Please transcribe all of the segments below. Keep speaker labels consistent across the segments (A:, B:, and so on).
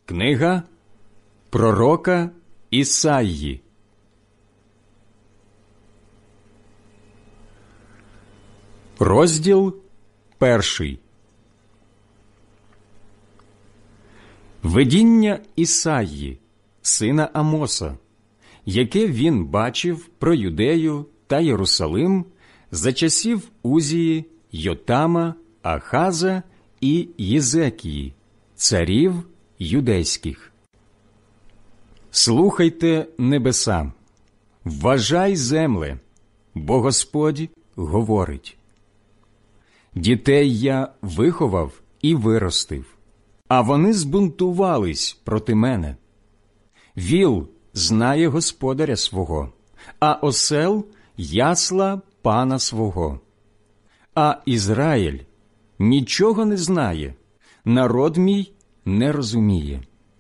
A: Книга пророка Ісаї. Розділ 1. Видіння Ісаї, сина Амоса, яке він бачив про Юдею та Єрусалим за часів Узії, Йотама, Ахаза і Єзекії, царів юдейських. Слухайте, небеса, вважай, земле, бо Господь говорить. Дітей я виховав і виростив, а вони збунтувались проти мене. Віл знає господаря свого, а осел – ясла пана свого. А Ізраїль нічого не знає, народ мій не розуміє.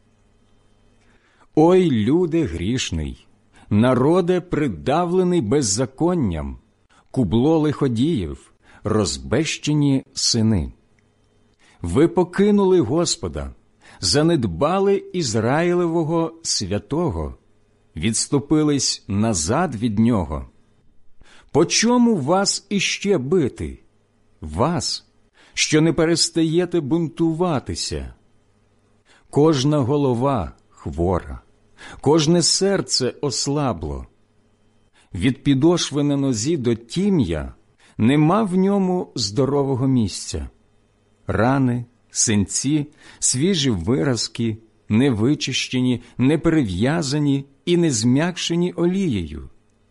A: Ой, люде грішний, народе придавлений беззаконням, кубло лиходіїв, розбещені сини. Ви покинули Господа, занедбали Ізраїлевого святого, відступились назад від Нього. По чому вас іще бити? Вас, що не перестаєте бунтуватися? Кожна голова хвора, кожне серце ослабло. Від підошви на нозі до тім'я нема в ньому здорового місця. Рани, синці, свіжі виразки, не вичищені, не перев'язані і не зм'якшені олією.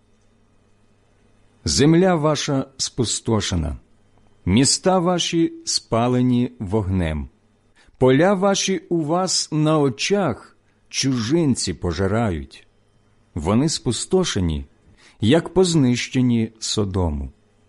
A: Земля ваша спустошена, міста ваші спалені вогнем, поля ваші у вас на очах чужинці пожирають. Вони спустошені, як познищені Содому.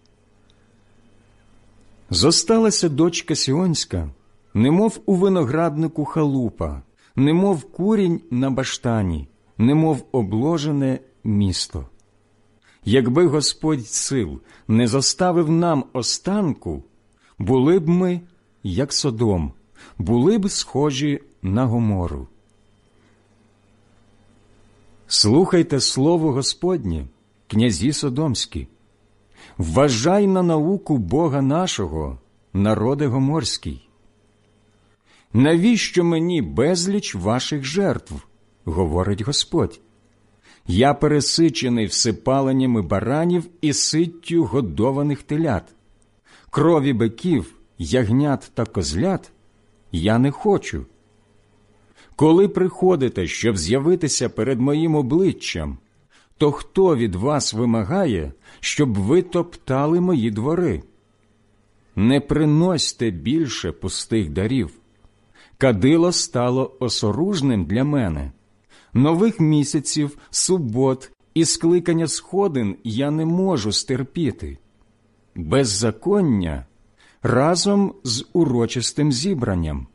A: Зосталася дочка Сіонська, немов у винограднику халупа, немов курінь на баштані, немов обложене місто. Якби Господь сил не зоставив нам останку, були б ми, як Содом, були б схожі на Гомору. Слухайте слово Господнє, князі содомські. Вважай на науку Бога нашого, народе гоморський. Навіщо мені безліч ваших жертв, говорить Господь? Я пересичений всипаленнями баранів і ситтю годованих телят. Крові биків, ягнят та козлят я не хочу. Коли приходите, щоб з'явитися перед моїм обличчям, то хто від вас вимагає, щоб ви топтали мої двори? Не приносьте більше пустих дарів. Кадило стало осоружним для мене. Нових місяців, субот і скликання сходин я не можу стерпіти. Беззаконня разом з урочистим зібранням.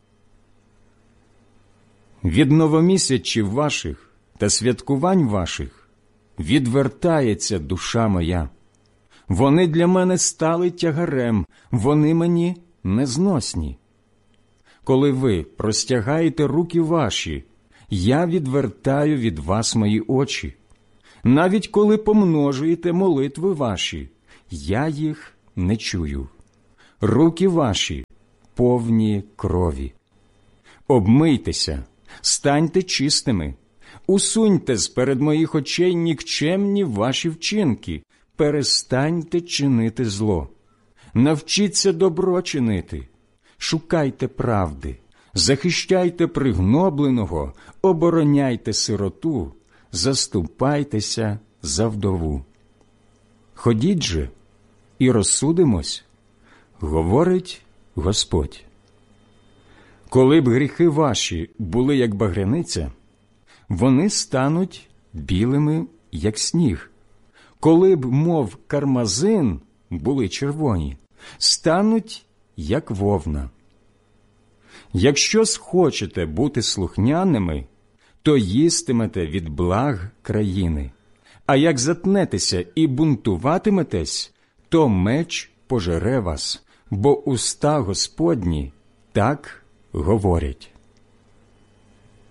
A: Від новомісячів ваших та святкувань ваших відвертається душа моя. Вони для мене стали тягарем, вони мені незносні. Коли ви простягаєте руки ваші, я відвертаю від вас мої очі. Навіть коли помножуєте молитви ваші, я їх не чую. Руки ваші повні крові. Обмийтеся, станьте чистими, усуньте з-перед моїх очей нікчемні ваші вчинки, перестаньте чинити зло. Навчіться добро чинити, шукайте правди, захищайте пригнобленого, обороняйте сироту, заступайтеся за вдову. Ходіть же і розсудимось, говорить Господь. Коли б гріхи ваші були, як багряниця, вони стануть білими, як сніг. Коли б, мов кармазин, були червоні, стануть, як вовна. Якщо схочете бути слухняними, то їстимете від благ країни. А як затнетеся і бунтуватиметесь, то меч пожере вас, бо уста Господні так говорять.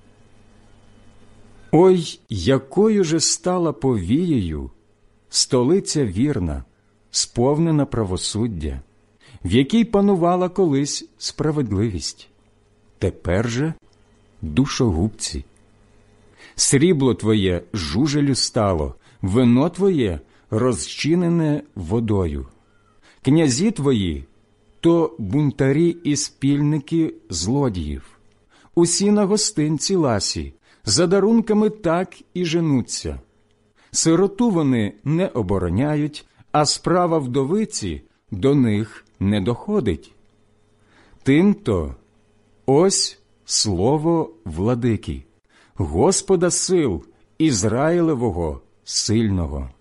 A: Ой, якою же стала повією столиця вірна, сповнена правосуддя, в якій панувала колись справедливість. Тепер же душогубці. Срібло твоє жужелю стало, вино твоє розчинене водою. Князі твої – то бунтарі і спільники злодіїв. Усі на гостинці ласі, за дарунками так і женуться. Сироту вони не обороняють, а справа вдовиці до них не доходить. Тим-то ось слово владики, Господа сил, Ізраїлевого сильного.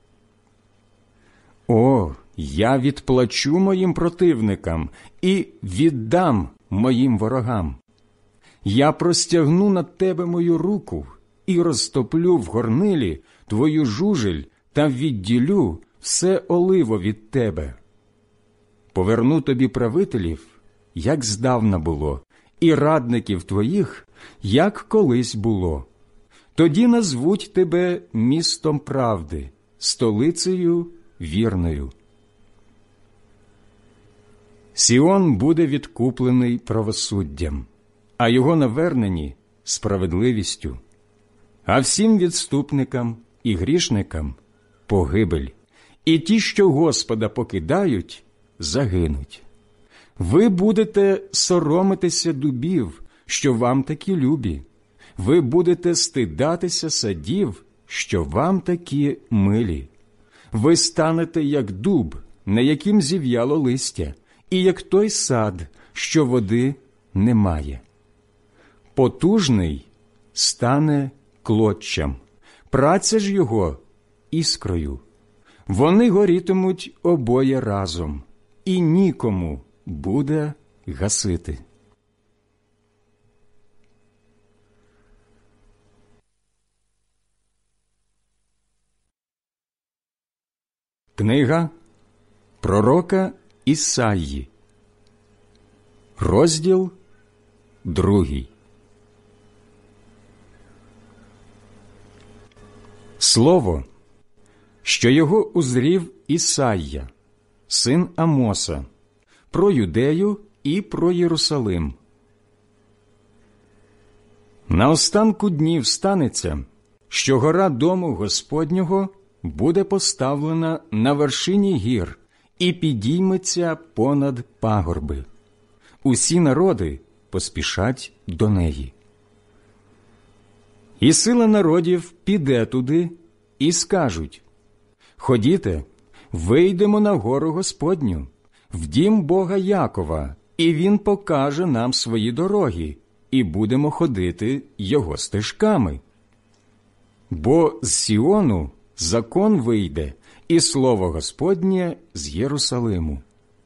A: О, я відплачу моїм противникам і віддам моїм ворогам. Я простягну над тебе мою руку і розтоплю в горнилі твою жужель та відділю все оливо від тебе. Поверну тобі правителів, як здавна було, і радників твоїх, як колись було. Тоді назвуть тебе містом правди, столицею вірною. Сіон буде відкуплений правосуддям, а його навернені – справедливістю. А всім відступникам і грішникам – погибель, і ті, що Господа покидають, загинуть. Ви будете соромитися дубів, що вам такі любі. Ви будете стидатися садів, що вам такі милі. Ви станете, як дуб, на яким зів'яло листя, і як той сад, що води немає. Потужний стане клоччям, праця ж його іскрою. Вони горітимуть обоє разом, і нікому буде гасити. Книга пророка Ісаї, розділ 2. Слово, що його узрів Ісайя, син Амоса, про Юдею і про Єрусалим. На останку днів станеться, що гора дому Господнього буде поставлена на вершині гір і підійметься понад пагорби. Усі народи поспішать до неї. І сила народів піде туди і скажуть: «Ходіте, вийдемо на гору Господню, в дім Бога Якова, і Він покаже нам свої дороги, і будемо ходити його стежками. Бо з Сіону закон вийде, і слово Господнє з Єрусалиму.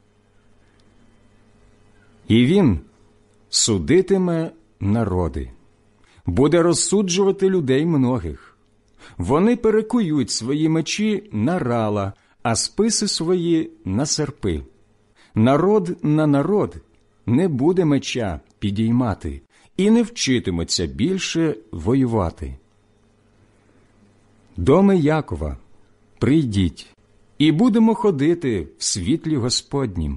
A: І він судитиме народи, буде розсуджувати людей многих. Вони перекують свої мечі на рала, а списи свої на серпи. Народ на народ не буде меча підіймати і не вчитиметься більше воювати. Доми Якова, прийдіть, і будемо ходити в світлі Господнім.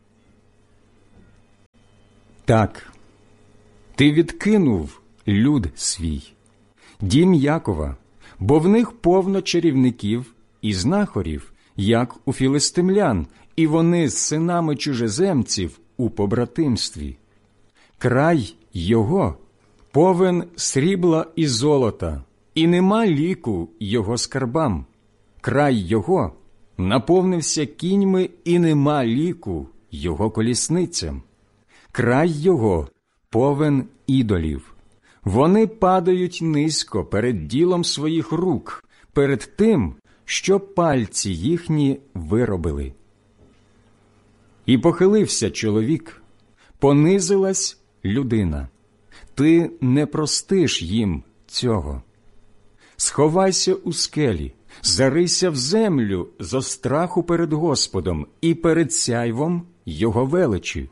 A: Так, ти відкинув люд свій, дім Якова, бо в них повно чарівників і знахарів, як у філистимлян, і вони з синами чужеземців у побратимстві. Край його повен срібла і золота, і нема ліку його скарбам. Край його наповнився кіньми, і нема ліку його колісницям. Край його повен ідолів. Вони падають низько перед ділом своїх рук, перед тим, що пальці їхні виробили. І похилився чоловік, понизилась людина. Ти не простиш їм цього. Сховайся у скелі, зарийся в землю зо страху перед Господом і перед сяйвом його величі.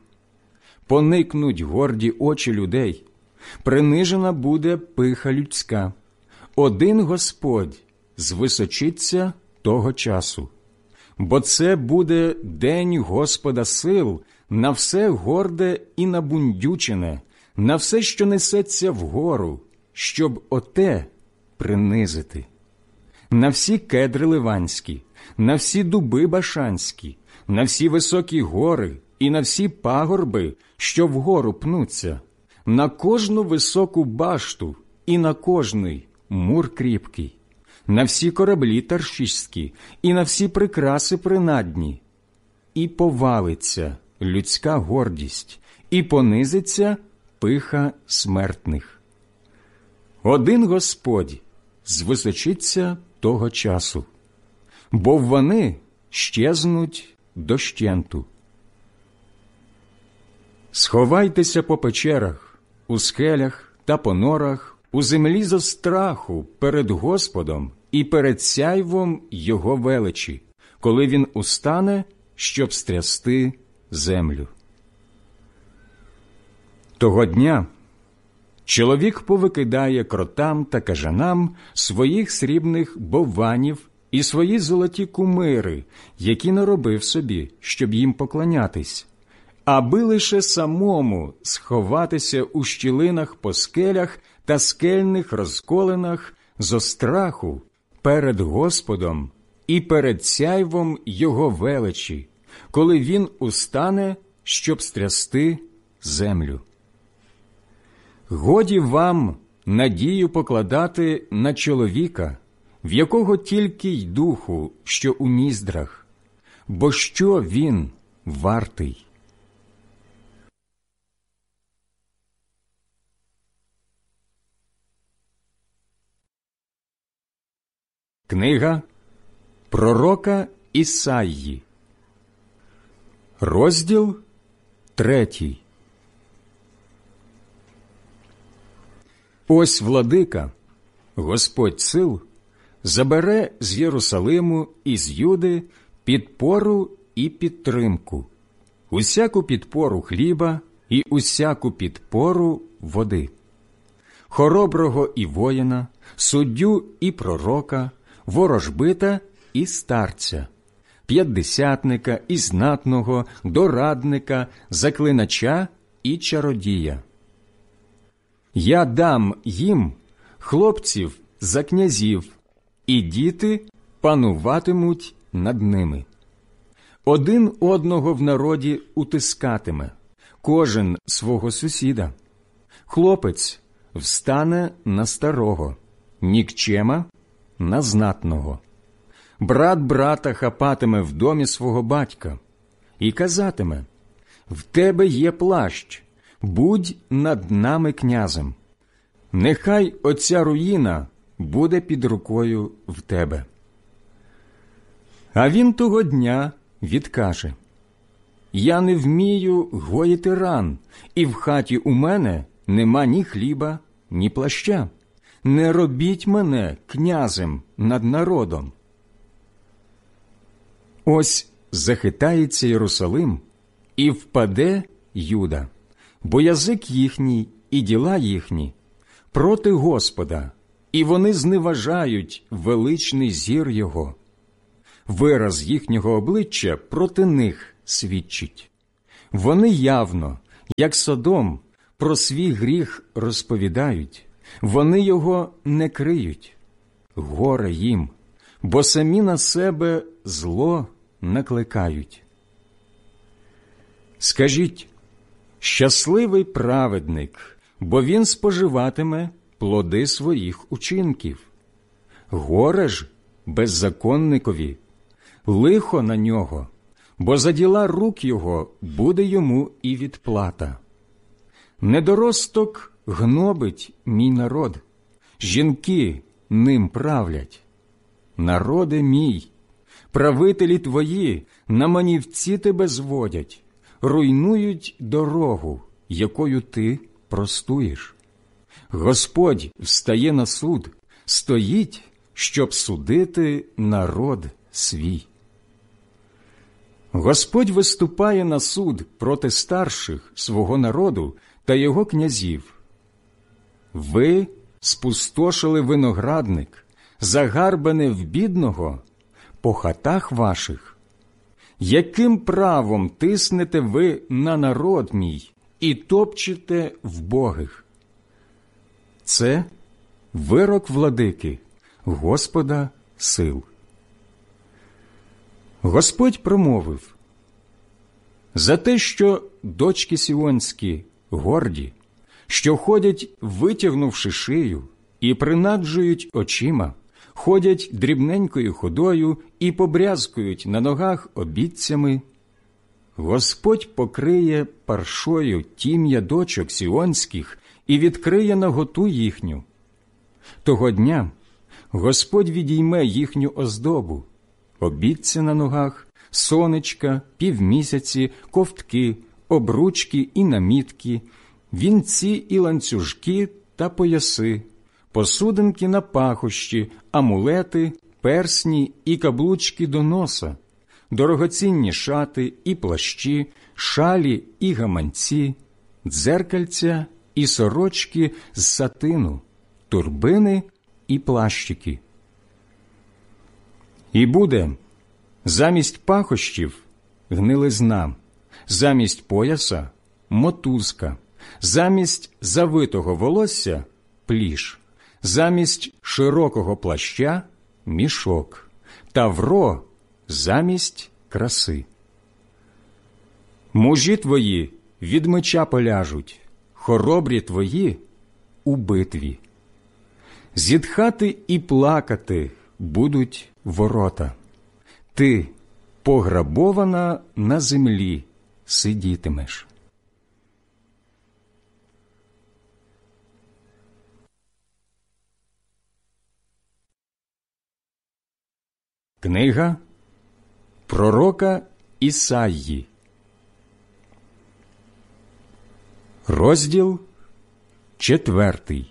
A: Поникнуть горді очі людей, принижена буде пиха людська. один Господь звисочиться того часу. Бо це буде день Господа сил на все горде і набундючене, на все, що несеться вгору, щоб оте принизити. На всі кедри ливанські, на всі дуби башанські, на всі високі гори і на всі пагорби, що вгору пнуться, на кожну високу башту і на кожний мур кріпкий, на всі кораблі таршиські і на всі прикраси принадні. І повалиться людська гордість, і понизиться пиха смертних. Один Господь звисочиться того часу, бо вони щезнуть дощенту. Сховайтеся по печерах, у скелях та по норах, у землі зо страху перед Господом і перед сяйвом Його величі, коли Він устане, щоб стрясти землю. Того дня чоловік повикидає кротам та кажанам своїх срібних бовванів і свої золоті кумири, які наробив собі, щоб їм поклонятись, аби лише самому сховатися у щілинах по скелях та скельних розколинах зо страху перед Господом і перед сяйвом Його величі, коли Він устане, щоб стрясти землю. Годі вам надію покладати на чоловіка, в якого тільки й духу, що у ніздрах, бо що він вартий? Книга пророка Ісаї, розділ 3. Ось владика, Господь сил, забере з Єрусалиму і з Юди підпору і підтримку, усяку підпору хліба і усяку підпору води, хороброго і воїна, суддю і пророка, ворожбита і старця, п'ятдесятника і знатного, дорадника, заклинача і чародія. Я дам їм хлопців за князів, і діти пануватимуть над ними. Один одного в народі утискатиме, кожен свого сусіда. Хлопець встане на старого, нікчема на знатного. Брат брата хапатиме в домі свого батька і казатиме: «В тебе є плащ, будь над нами князем. Нехай оця руїна буде під рукою в тебе». А він того дня відкаже: «Я не вмію гоїти ран, і в хаті у мене нема ні хліба, ні плаща. Не робіть мене князем над народом». Ось захитається Єрусалим, і впаде Юда, бо язик їхній і діла їхні проти Господа, і вони зневажають величний зір Його. Вираз їхнього обличчя проти них свідчить. Вони явно, як Содом, про свій гріх розповідають, вони його не криють. Горе їм, бо самі на себе зло накликають. Скажіть: щасливий праведник, бо він споживатиме плоди своїх учинків. Горе ж беззаконникові, лихо на нього, бо за діла рук його буде йому і відплата. Недоросток гнобить мій народ, жінки ним правлять. Народе мій, правителі твої на манівці тебе зводять, руйнують дорогу, якою ти простуєш. Господь встає на суд, стоїть, щоб судити народ свій. Господь виступає на суд проти старших свого народу та його князів. Ви спустошили виноградник, загарбане в бідного по хатах ваших? Яким правом тиснете ви на народ мій і топчете вбогих? Це вирок владики, Господа сил. Господь промовив: за те, що дочки сіонські горді, що ходять, витягнувши шию, і принаджують очима, ходять дрібненькою ходою і побрязкують на ногах обітцями, Господь покриє паршою тім'я дочок сіонських і відкриє наготу їхню. Того дня Господь відійме їхню оздобу, обітці на ногах, сонечка, півмісяці, ковтки, обручки і намітки, вінці і ланцюжки та пояси, посудинки на пахощі, амулети, персні і каблучки до носа, дорогоцінні шати і плащі, шалі і гаманці, дзеркальця і сорочки з сатину, турбини і плащики. І буде замість пахощів гнилизна, замість пояса мотузка, замість завитого волосся пліш, замість широкого плаща мішок, тавро замість краси. Мужі твої від меча поляжуть, хоробрі твої у битві. Зітхати і плакати будуть ворота. Ти, пограбована на землі, сидітимеш. Книга пророка Ісаї, розділ 4.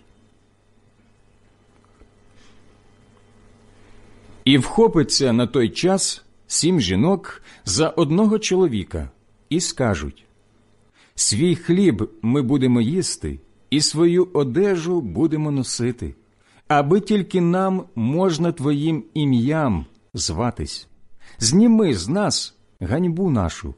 A: І вхопиться на той час 7 жінок за одного чоловіка і скажуть: свій хліб ми будемо їсти, і свою одежу будемо носити, аби тільки нам можна твоїм ім'ям зватись. Зніми з нас ганьбу нашу.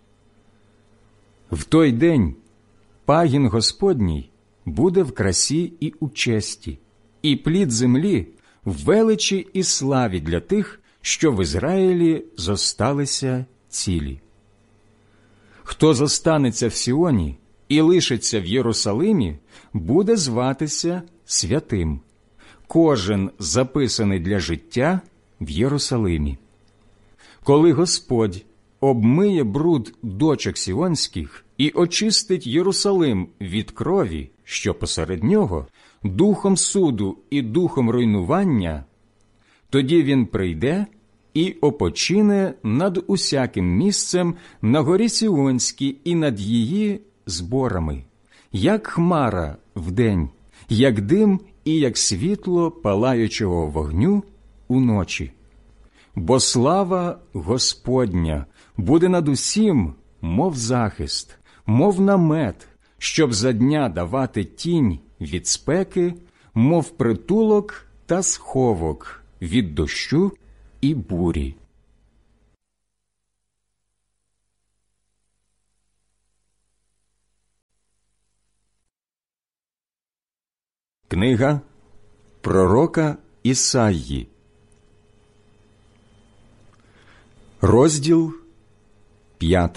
A: В той день пагін Господній буде в красі і у честі, і плід землі в величі і славі для тих, що в Ізраїлі зосталися цілі. Хто зостанеться в Сіоні і лишиться в Єрусалимі, буде зватися святим, кожен записаний для життя в Єрусалимі. Коли Господь обмиє бруд дочок сіонських і очистить Єрусалим від крові, що посеред нього, духом суду і духом руйнування, тоді він прийде і опочине над усяким місцем на горі Сіонській і над її зборами, як хмара вдень, як дим і як світло палаючого вогню уночі. Бо слава Господня буде над усім, мов захист, мов намет, щоб за дня давати тінь від спеки, мов притулок та сховок від дощу і бурі. Книга пророка Ісаї, розділ 5.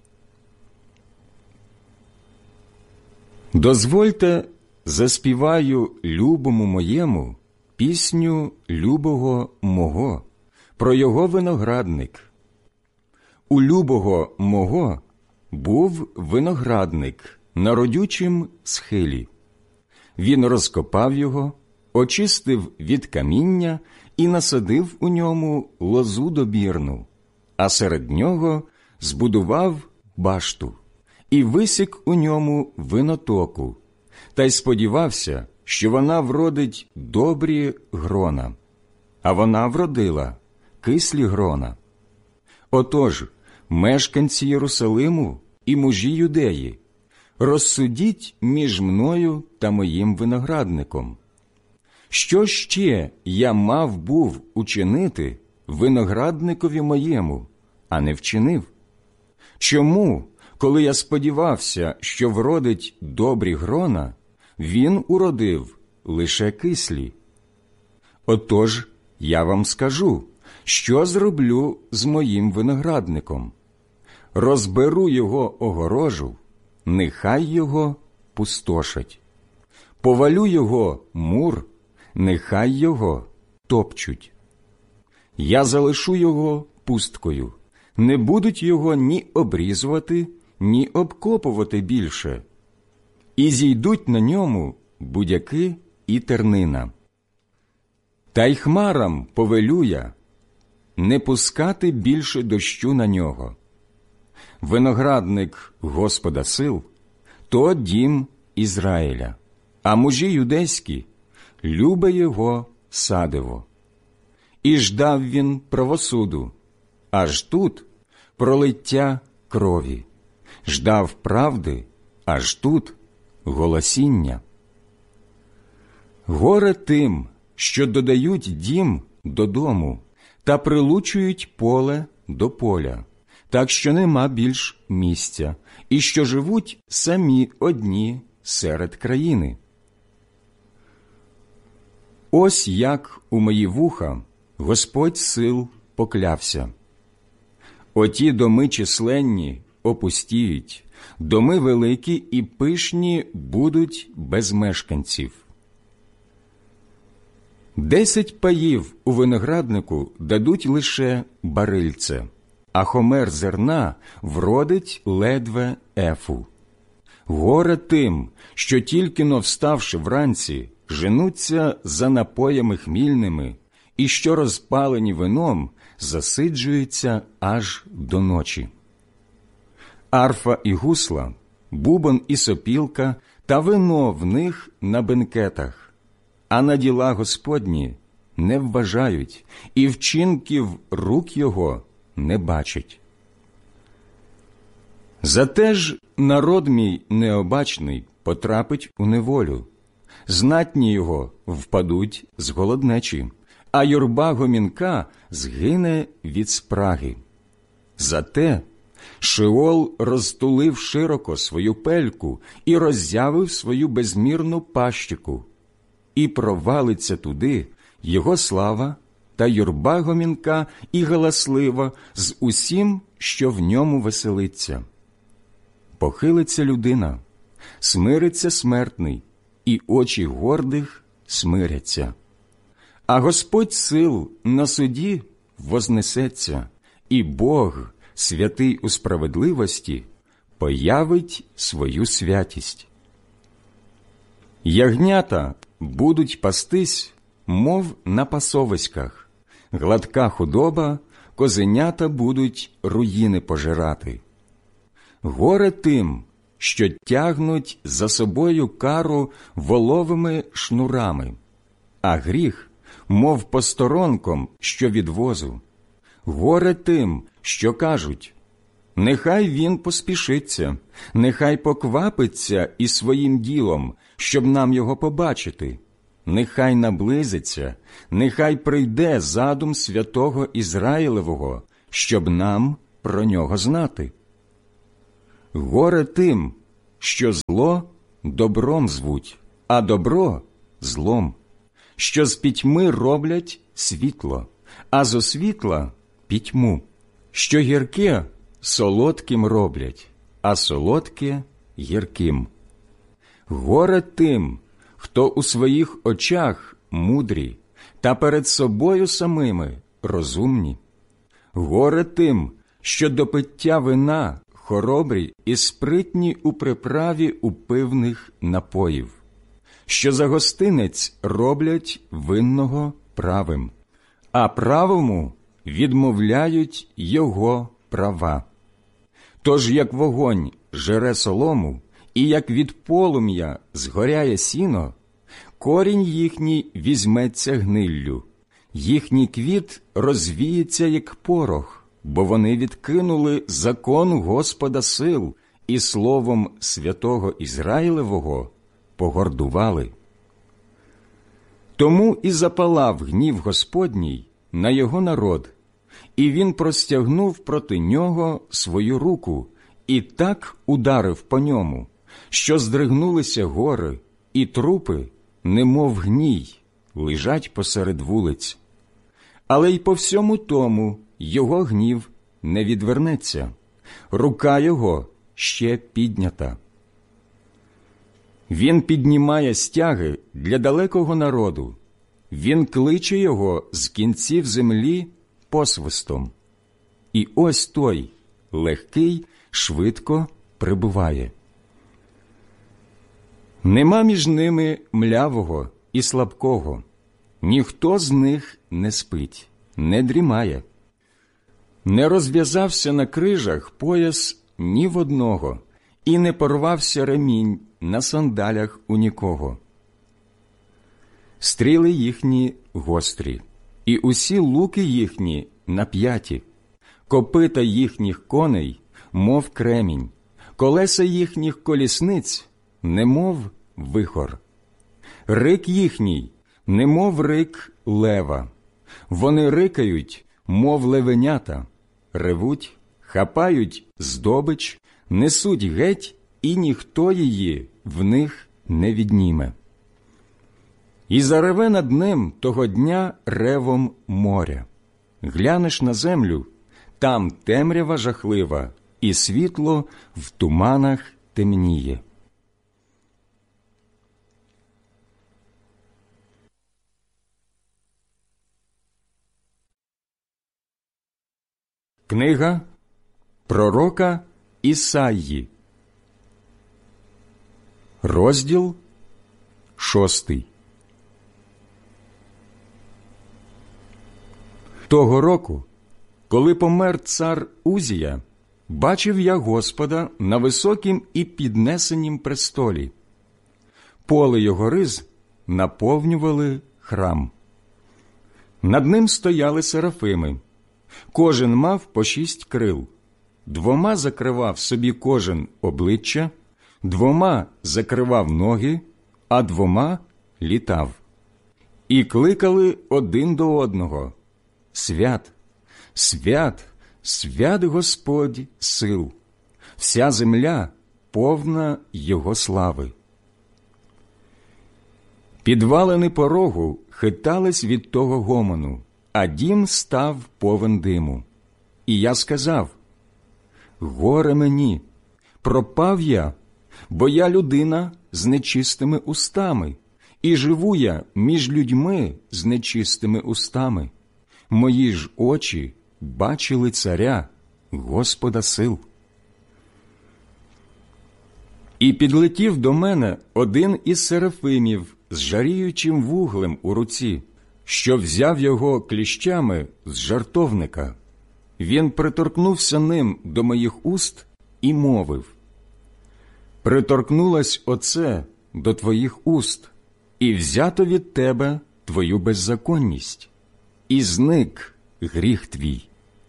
A: Дозвольте, заспіваю любому моєму пісню любого мого про його виноградник. У любого мого був виноградник на родючім схилі. Він розкопав його, очистив від каміння і насадив у ньому лозу добірну, а серед нього збудував башту і висік у ньому винотоку, та й сподівався, що вона вродить добрі грона. А вона вродила кислі грона. Отож, мешканці Єрусалиму і мужі Юдеї, розсудіть між мною та моїм виноградником, Що ще я мав був учинити виноградникові моєму, а не вчинив? Чому, коли я сподівався, що вродить добрі грона, він уродив лише кислі? Отож, я вам скажу, що зроблю з моїм виноградником. Розберу його огорожу, нехай його пустошать. Повалю його мур, нехай його топчуть. Я залишу його пусткою, не будуть його ні обрізувати, ні обкопувати більше. І зійдуть на ньому будяки і тернина. Та й хмарам повелю я не пускати більше дощу на нього. Виноградник Господа сил – то дім Ізраїля, а мужі юдейські – любе його садиво. І ждав він правосуду, аж тут пролиття крові. Ждав правди, аж тут голосіння. Горе тим, що додають дім до дому та прилучують поле до поля, так що нема більш місця, і що живуть самі одні серед країни. Ось як у мої вуха Господь сил поклявся. Оті доми численні опустіють, доми великі і пишні будуть без мешканців. 10 паїв у винограднику дадуть лише барильце, а хомер зерна вродить ледве ефу. Горе тим, що тільки-но вставши вранці, женуться за напоями хмільними, і що розпалені вином засиджуються аж до ночі. Арфа і гусла, бубон і сопілка та вино в них на бенкетах, а на діла Господні не вважають, і вчинків рук його не бачать. Зате ж народ мій необачний потрапить у неволю, знатні його впадуть з голоднечі, а юрба гомінка згине від спраги. Зате Шеол розтулив широко свою пельку і роззявив свою безмірну пащику, і провалиться туди його слава та юрба гомінка і галаслива з усім, що в ньому веселиться. Похилиться людина, смириться смертний, і очі гордих смиряться. А Господь сил на суді вознесеться, і Бог, святий у справедливості, появить свою святість. Ягнята будуть пастись, мов на пасовиськах, гладка худоба, козенята будуть руїни пожирати. Горе тим, що тягнуть за собою кару воловими шнурами, а гріх, мов посторонком, що від возу. Горе тим, що кажуть: нехай він поспішиться, нехай поквапиться із своїм ділом, щоб нам його побачити. Нехай наблизиться, нехай прийде задум святого Ізраїлевого, щоб нам про нього знати. Горе тим, що зло добром звуть, а добро злом, що з пітьми роблять світло, а зо світла пітьму, що гірке солодким роблять, а солодке гірким. Горе тим, хто у своїх очах мудрі, та перед собою самими розумні. Горе тим, що до пиття вина хоробрі і спритні у приправі упивних напоїв, що за гостинець роблять винного правим, а правому відмовляють його права. Тож як вогонь жере солому, і як від полум'я згоряє сіно, корінь їхній візьметься гниллю, їхній квіт розвіється, як порох, бо вони відкинули закон Господа сил і словом святого Ізраїлевого погордували. Тому і запалав гнів Господній на його народ, і він простягнув проти нього свою руку і так ударив по ньому, що здригнулися гори, і трупи, немов гній, лежать посеред вулиць. Але й по всьому тому його гнів не відвернеться, рука його ще піднята. Він піднімає стяги для далекого народу, він кличе його з кінців землі посвистом. І ось той, легкий, швидко прибуває. Нема між ними млявого і слабкого, ніхто з них не спить, не дрімає. Не розв'язався на крижах пояс ні в одного, і не порвався ремінь на сандалях у нікого. Стріли їхні гострі, і усі луки їхні нап'яті, копита їхніх коней, мов кремінь, колеса їхніх колісниць, немов вихор. Рик їхній, немов рик лева. Вони рикають, мов левенята, ревуть, хапають здобич, несуть геть, і ніхто її в них не відніме. І зареве над ним того дня ревом моря. Глянеш на землю, там темрява жахлива, і світло в туманах темніє. Книга пророка Ісаї, розділ 6. Того року, коли помер цар Узія, бачив я Господа на високім і піднесенім престолі. Поле його риз наповнювали храм. Над ним стояли серафими. Кожен мав по 6 крил. 2 закривав собі кожен обличчя, 2 закривав ноги, а 2 літав. І кликали один до одного: «Свят, свят, свят Господь сил! Вся земля повна Його слави». Підвалини порогу хитались від того гомону, а дім став повен диму. І я сказав: «Горе мені, пропав я, бо я людина з нечистими устами, і живу я між людьми з нечистими устами. Мої ж очі бачили царя, Господа сил». І підлетів до мене один із серафимів з жаріючим вуглем у руці, що взяв його кліщами з жартовника. Він приторкнувся ним до моїх уст і мовив: «Приторкнулось оце до твоїх уст, і взято від тебе твою беззаконність, і зник гріх твій».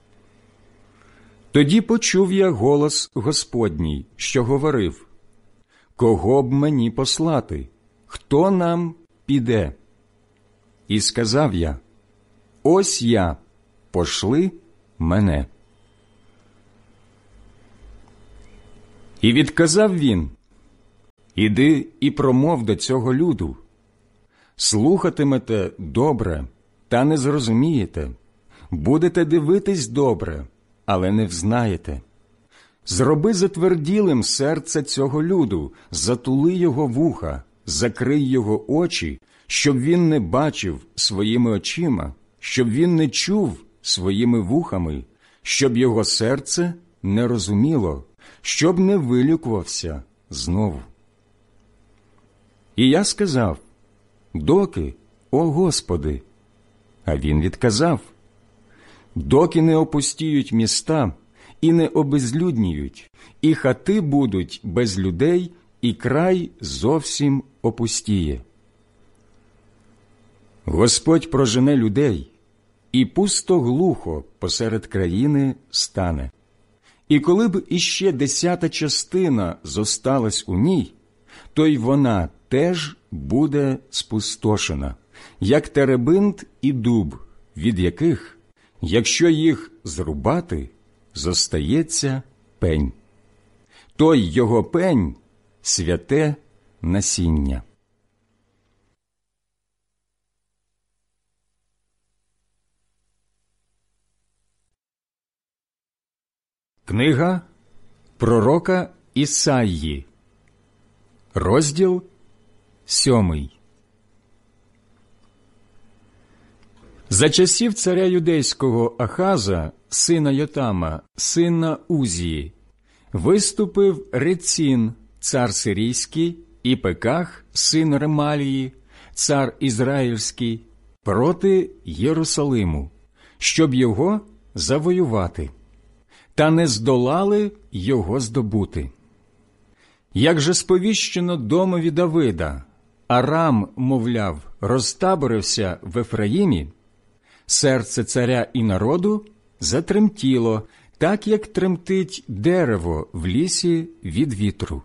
A: Тоді почув я голос Господній, що говорив: «Кого б мені послати? Хто нам піде?» І сказав я: «Ось я, пошли мене». І відказав він: «Іди і промов до цього люду. Слухатимете добре, та не зрозумієте, будете дивитись добре, але не взнаєте. Зроби затверділим серце цього люду, затули його вуха, закрий його очі, щоб він не бачив своїми очима, щоб він не чув своїми вухами, щоб його серце не розуміло, щоб не вилікувався знову». І я сказав: «Доки, о Господи?» А він відказав: «Доки не опустіють міста і не обезлюдніють, і хати будуть без людей, і край зовсім опустіє. Господь прожене людей, і пусто глухо посеред країни стане. І коли б іще 10-та частина зосталась у ній, то й вона теж буде спустошена, як теребинт і дуб, від яких, якщо їх зрубати, зостається пень. Той його пень – святе насіння. Книга пророка Ісаї, розділ 7. За часів царя юдейського Ахаза, сина Йотама, сина Узії, виступив Рецін, цар сирійський, і Пеках, син Ремалії, цар ізраїльський, проти Єрусалиму, щоб його завоювати, та не здолали його здобути. Як же сповіщено домові Давида, Арам, мовляв, розтаборився в Ефраїмі, серце царя і народу затремтіло, так, як тремтить дерево в лісі від вітру.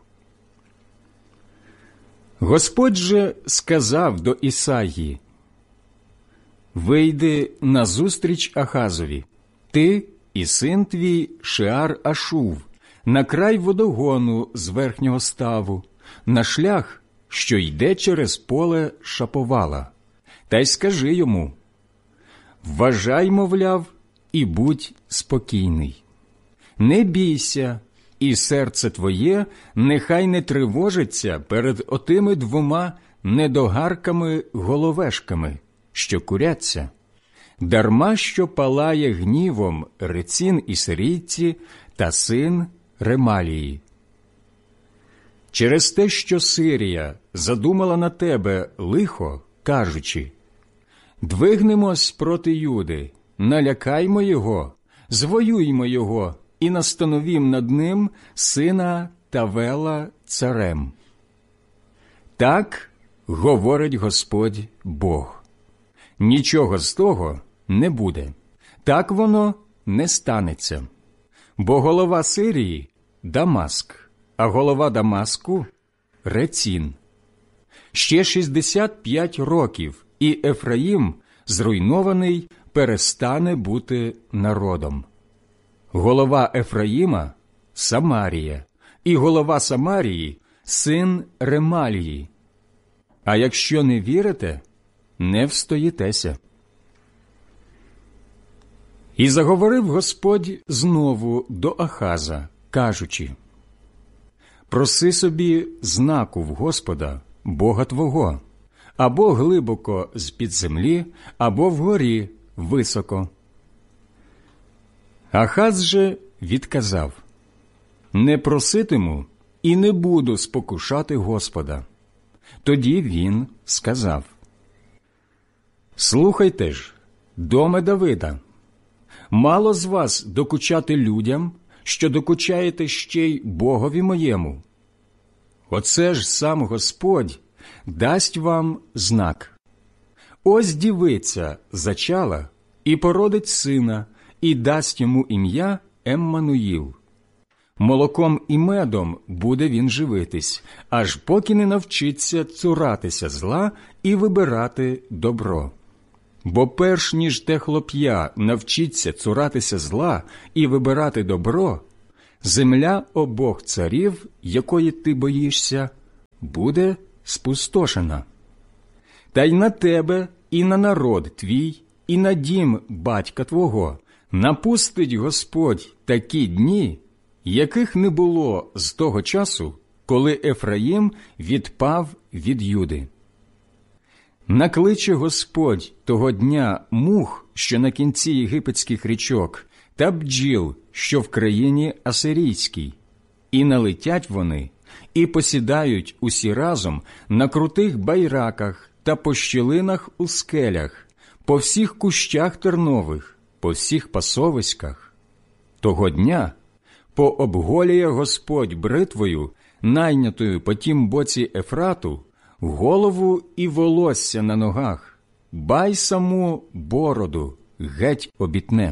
A: Господь же сказав до Ісаї: «Вийди назустріч Ахазові, ти і син твій Шеар-Ашув, на край водогону з верхнього ставу, на шлях, що йде через поле Шаповала, та й скажи йому: вважай, мовляв, і будь спокійний. Не бійся, і серце твоє нехай не тривожиться перед отими двома недогарками-головешками, що куряться, дарма що палає гнівом Рецін і сирійці та син Ремалії. Через те, що Сирія задумала на тебе лихо, кажучи: двигнемось проти Юди, налякаймо його, звоюймо його і настановім над ним сина Тавела царем. Так говорить Господь Бог. Нічого з того не буде, так воно не станеться. Бо голова Сирії – Дамаск, а голова Дамаску – Рецін. Ще 65 років, і Ефраїм, зруйнований, перестане бути народом. Голова Ефраїма – Самарія, і голова Самарії – син Ремалії. А якщо не вірите, не встоїтеся». І заговорив Господь знову до Ахаза, кажучи: «Проси собі знаку в Господа, Бога твого, або глибоко з-під землі, або вгорі високо». Ахаз же відказав: «Не проситиму і не буду спокушати Господа». Тоді він сказав: «Слухайте ж, доме Давида, мало з вас докучати людям, що докучаєте ще й Богові моєму. Оце ж сам Господь дасть вам знак. Ось дівиця зачала і породить сина, і дасть йому ім'я Еммануїл. Молоком і медом буде він живитись, аж поки не навчиться цуратися зла і вибирати добро. Бо перш ніж те хлоп'я навчиться цуратися зла і вибирати добро, земля обох царів, якої ти боїшся, буде спустошена. Та й на тебе, і на народ твій, і на дім батька твого напустить Господь такі дні, яких не було з того часу, коли Ефраїм відпав від Юди. Накличе Господь того дня мух, що на кінці єгипетських річок, та бджіл, що в країні асирійській, і налетять вони, і посідають усі разом на крутих байраках та по щілинах у скелях, по всіх кущах тернових, по всіх пасовиськах. Того дня пообголює Господь бритвою, найнятою по тім боці Ефрату, голову і волосся на ногах, бай саму бороду геть обітне.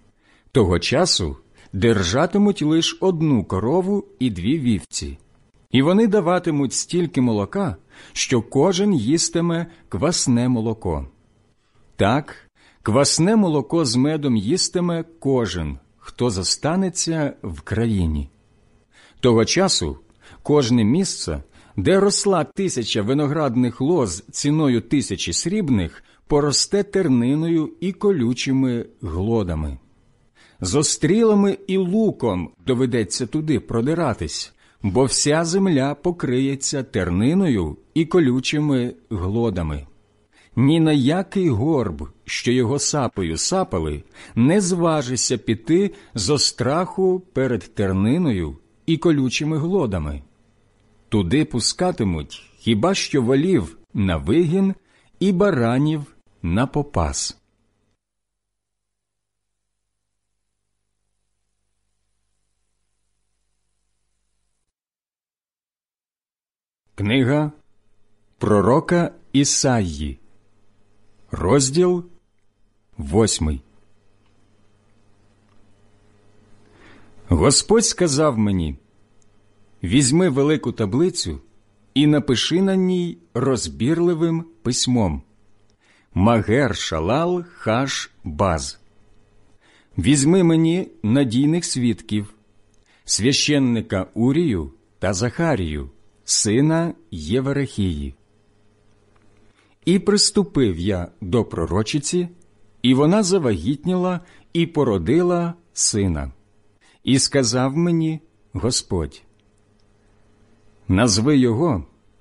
A: Того часу держатимуть лиш одну корову і 2 вівці, І вони даватимуть стільки молока, що кожен їстиме квасне молоко. Так, квасне молоко з медом їстиме кожен, хто зостанеться в країні. Того часу кожне місце, де росла 1000 виноградних лоз ціною 1000 срібних, поросте терниною і колючими глодами. Зо стрілами і луком доведеться туди продиратись, бо вся земля покриється терниною і колючими глодами. Ні на який горб, що його сапою сапали, не зважися піти зо страху перед терниною і колючими глодами. Туди пускатимуть хіба що волів на вигін і баранів на попас. Книга пророка Ісаї, розділ 8. Господь сказав мені: «Візьми велику таблицю і напиши на ній розбірливим письмом: Магер-шалал-хаш-баз. Візьми мені надійних свідків, священника Урію та Захарію, сина Єверехії. І приступив я до пророчиці, і вона завагітніла і породила сина. І сказав мені Господь: назви його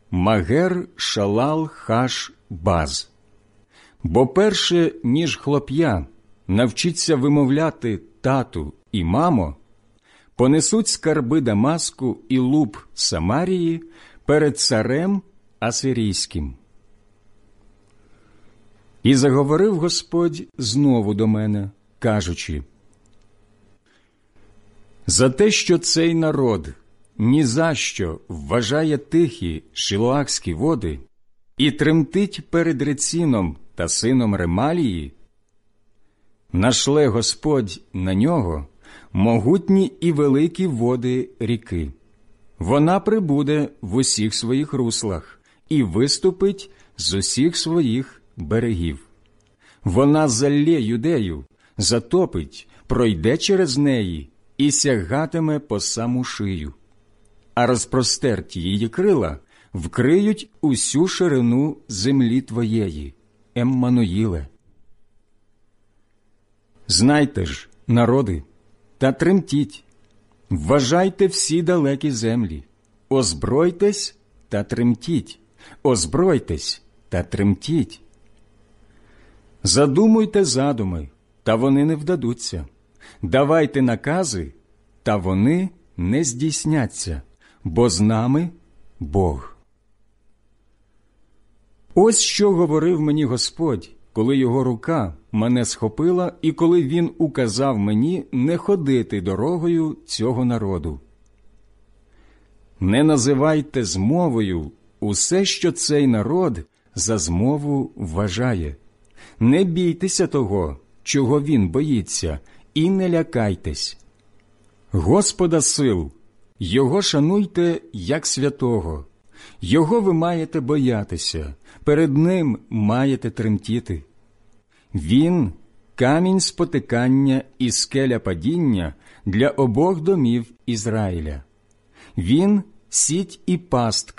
A: Магер-шалал-хаш-баз, бо перше, ніж хлоп'я навчиться вимовляти тату і мамо, понесуть скарби Дамаску і луб Самарії перед царем Асирійським». І заговорив Господь знову до мене, кажучи: «За те, що цей народ ні за що вважає тихі шилоахські води і тремтить перед Реціном та сином Ремалії, нашле Господь на нього могутні і великі води ріки. Вона прибуде в усіх своїх руслах і виступить з усіх своїх берегів. Вона залє Юдею, затопить, пройде через неї і сягатиме по саму шию. А розпростерті її крила вкриють усю ширину землі твоєї, Еммануїле. Знайте ж, народи, та тремтіть, вважайте всі далекі землі, озбройтесь та тремтіть, озбройтесь та тремтіть. Задумуйте задуми, та вони не вдадуться, давайте накази, та вони не здійсняться, бо з нами Бог». Ось що говорив мені Господь, коли його рука мене схопила і коли він указав мені не ходити дорогою цього народу. «Не називайте змовою усе, що цей народ за змову вважає. Не бійтеся того, чого він боїться, і не лякайтесь. Господа сил, Його шануйте як святого, Його ви маєте боятися, перед Ним маєте тремтіти. Він – камінь спотикання і скеля падіння для обох домів Ізраїля. Він – сіть і пастка